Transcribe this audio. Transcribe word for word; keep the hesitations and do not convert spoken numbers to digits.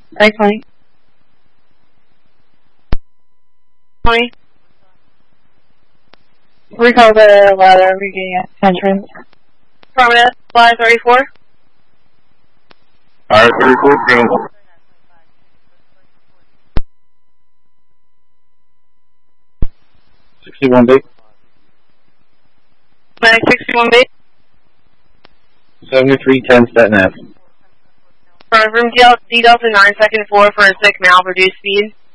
Thanks, honey. twenty. Recall the ladder beginning at entrance. Affirmative. Fly thirty-four. Alright, thirty-four, go. sixty-one B. Medic sixty-one B. seventy-three ten Staten Ave. Front room D Delta nine second four for a sick male, reduced speed.